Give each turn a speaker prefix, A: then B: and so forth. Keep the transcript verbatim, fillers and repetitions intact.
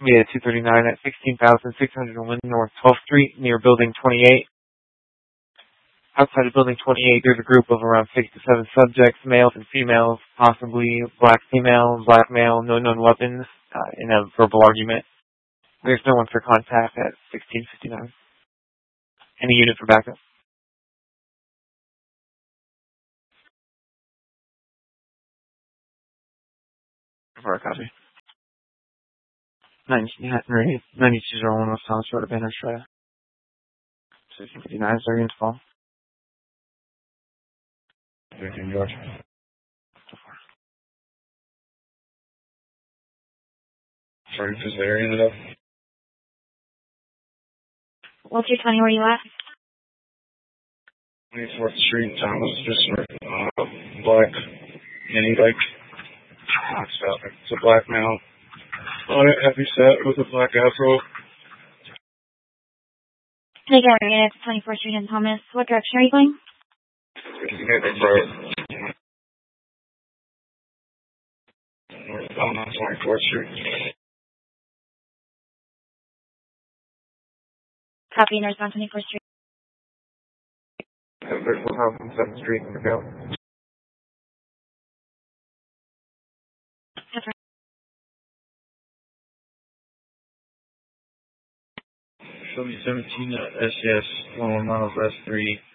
A: Via two thirty-nine at sixteen thousand six hundred one North twelfth Street near Building twenty-eight. Outside of Building twenty-eight, there's a group of around six to seven subjects, males and females, possibly black female, black male, no known weapons, uh, in a verbal argument. There's no one for contact at sixteen fifty-nine. Any unit for backup? For a copy. ninety-two oh one West Thomas Road, Banner Shred. sixteen fifty-nine, is there unit to fall? thirteen George. Sorry, is there area enough?
B: What's your twenty, where you at?
A: twenty-fourth Street, Thomas, just uh, black, mini bike. It's a black male. On it, heavy set with a black afro.
B: Take out your unit to twenty-fourth Street in Thomas. What direction are you going?
A: Northbound on twenty-fourth Street.
B: Copy, northbound twenty-fourth Street.
A: thirty-four house on seventh Street in Miguel. Show me seventeen S S, one one miles S three.